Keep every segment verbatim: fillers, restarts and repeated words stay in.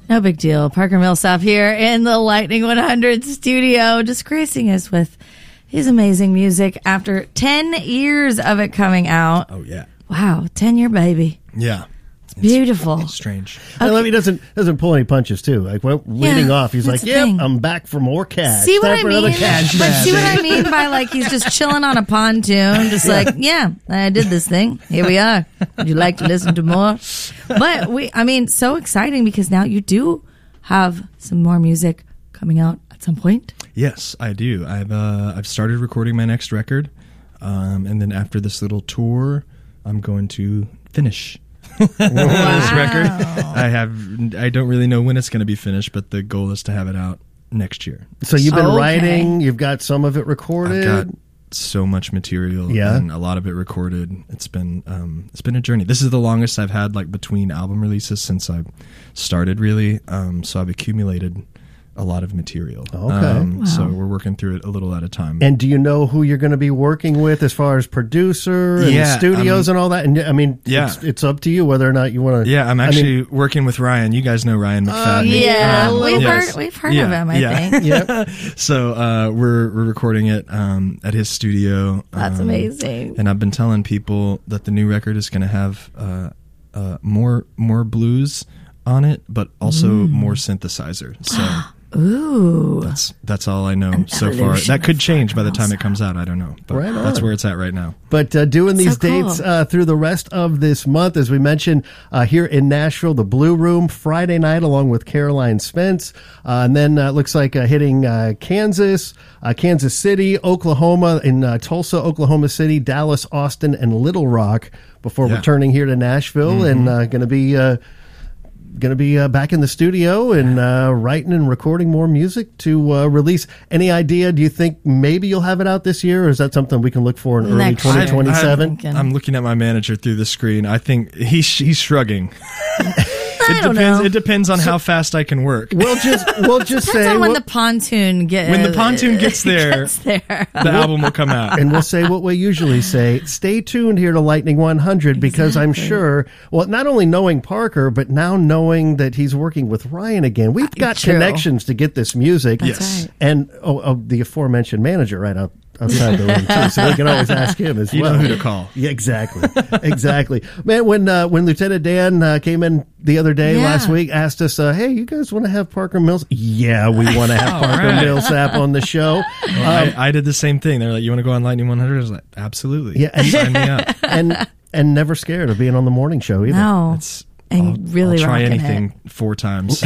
No big deal. Parker Millsap here in the Lightning one hundred studio, just gracing us with his amazing music after ten years of it coming out. Oh, yeah. Wow, ten-year baby. Yeah. It's beautiful. It's strange. Okay. I love he doesn't doesn't pull any punches too. Like well, leading yeah, off, he's like, "Yep, thing. I'm back for more cash." See what Time I for mean? Another cash but see what I mean by like he's just chilling on a pontoon, just yeah. like, "Yeah, I did this thing. Here we are. Would you like to listen to more?" But we, I mean, so exciting because now you do have some more music coming out at some point. Yes, I do. I've uh, I've started recording my next record, um, and then after this little tour, I'm going to finish. Wow. This record. I have. I don't really know when it's going to be finished, but the goal is to have it out next year. So you've been okay. writing. You've got some of it recorded. I've got so much material. Yeah, and a lot of it recorded. It's been um, it's been a journey. This is the longest I've had like between album releases since I started. Really, um, so I've accumulated a lot of material. Okay. Um, wow. So we're working through it a little at a time. And do you know who you're going to be working with as far as producer and yeah, studios um, and all that? And I mean, yeah. it's, it's up to you whether or not you want to. Yeah, I'm actually I mean, working with Ryan. You guys know Ryan McFadden. Uh, yeah, um, we've yes. heard we've heard yeah, of him. I yeah. think. Yep. So uh, we're we're recording it um, at his studio. That's um, amazing. And I've been telling people that the new record is going to have uh, uh, more more blues on it, but also mm. more synthesizer. So. Ooh, that's that's all I know so far. That could change by the time it comes out. I don't know, but right that's where it's at right now. But uh, doing these so cool. dates uh, through the rest of this month, as we mentioned, uh, here in Nashville, the Blue Room Friday night, along with Caroline Spence, uh, and then uh, looks like uh, hitting uh, Kansas, uh, Kansas City, Oklahoma, in uh, Tulsa, Oklahoma City, Dallas, Austin, and Little Rock before yeah. returning here to Nashville, mm-hmm. and uh, going to be. Uh, Going to be uh, back in the studio and uh, writing and recording more music to uh, release. Any idea? Do you think maybe you'll have it out this year, or is that something we can look for in early Next twenty twenty-seven? I'm, I'm looking at my manager through the screen. I think he's he's shrugging. I it don't depends. know. It depends on so, how fast I can work. We'll just we'll just depends say on when we'll, the pontoon gets when the pontoon gets there, gets there. the album will come out, and we'll say what we usually say: stay tuned here to Lightning one hundred because exactly. I'm sure. Well, not only knowing Parker, but now knowing that he's working with Ryan again, we've got True. connections to get this music. That's yes, right. and oh, oh, the aforementioned manager right out. outside the room too, so we can always ask him as you well. You know who to call. Yeah, exactly, exactly. Man, when uh, when Lieutenant Dan uh, came in the other day yeah. last week, asked us, uh, "Hey, you guys want to have Parker Mills?" Yeah, we want to have Parker right. Millsap on the show. Well, um, I, I did the same thing. They're like, "You want to go on Lightning one hundred?" I was like, "Absolutely." Yeah, and, sign me up. And and never scared of being on the morning show either. No. It's, And I'll, really I'll try rocking anything it. four times.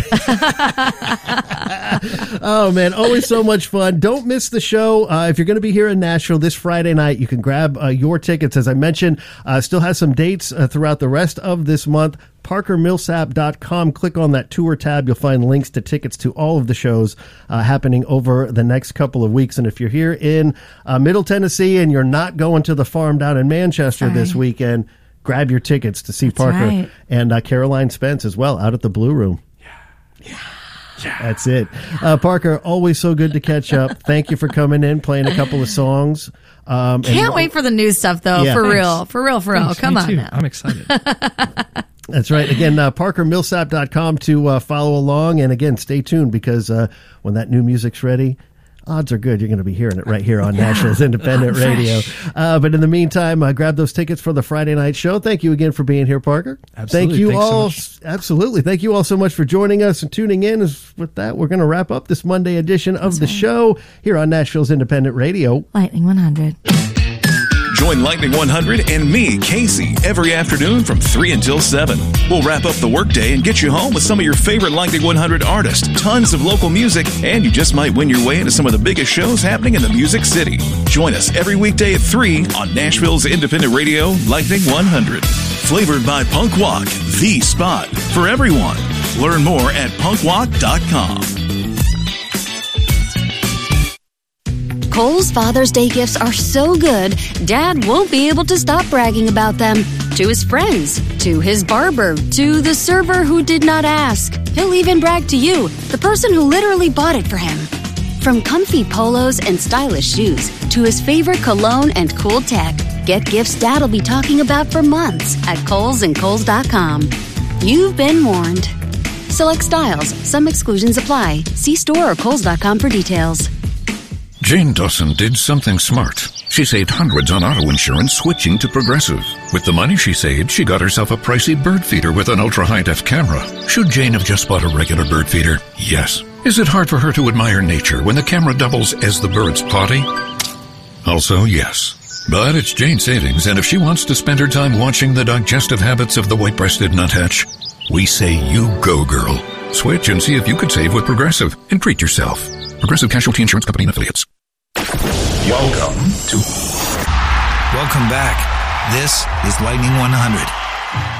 Oh, man, always so much fun. Don't miss the show. Uh, if you're going to be here in Nashville this Friday night, you can grab uh, your tickets. As I mentioned, uh, still has some dates uh, throughout the rest of this month. parker millsap dot com. Click on that tour tab. You'll find links to tickets to all of the shows uh, happening over the next couple of weeks. And if you're here in uh, Middle Tennessee and you're not going to the farm down in Manchester Sorry. this weekend, grab your tickets to see That's Parker right. and uh, Caroline Spence as well out at the Blue Room. Yeah. Yeah. Yeah. That's it. Uh, Parker, always so good to catch up. Thank you for coming in, playing a couple of songs. Um, Can't and, wait for the new stuff, though. Yeah. For Thanks. real. For real, for real. Thanks, Come me on too. now. I'm excited. That's right. Again, uh, parker millsap dot com to uh, follow along. And again, stay tuned because uh, when that new music's ready, odds are good you're going to be hearing it right here on Yeah. Nashville's Independent Radio. Uh, but in the meantime, uh, grab those tickets for the Friday night show. Thank you again for being here, Parker. Absolutely. Thank you Thanks all. so much. Absolutely. Thank you all so much for joining us and tuning in. As with that, we're going to wrap up this Monday edition of That's the right. show here on Nashville's Independent Radio. Lightning one hundred. Join Lightning one hundred and me, Casey, every afternoon from three until seven. We'll wrap up the workday and get you home with some of your favorite Lightning one hundred artists, tons of local music, and you just might win your way into some of the biggest shows happening in the Music City. Join us every weekday at three on Nashville's Independent Radio, Lightning one hundred. Flavored by Punk Walk, the spot for everyone. Learn more at punk walk dot com. Kohl's Father's Day gifts are so good, Dad won't be able to stop bragging about them. To his friends, to his barber, to the server who did not ask. He'll even brag to you, the person who literally bought it for him. From comfy polos and stylish shoes, to his favorite cologne and cool tech, get gifts Dad'll be talking about for months at Kohl's and Kohl's dot com. You've been warned. select styles. Some exclusions apply. See store or Kohl's dot com for details. Jane Dawson did something smart. She saved hundreds on auto insurance switching to Progressive. With the money she saved, she got herself a pricey bird feeder with an ultra-high-def camera. Should Jane have just bought a regular bird feeder? Yes. Is it hard for her to admire nature when the camera doubles as the bird's potty? Also, yes. But it's Jane's savings, and if she wants to spend her time watching the digestive habits of the white-breasted nuthatch, we say you go, girl. Switch and see if you could save with Progressive and treat yourself. Progressive Casualty Insurance Company and Affiliates. Welcome to... Welcome back. This is Lightning one hundred.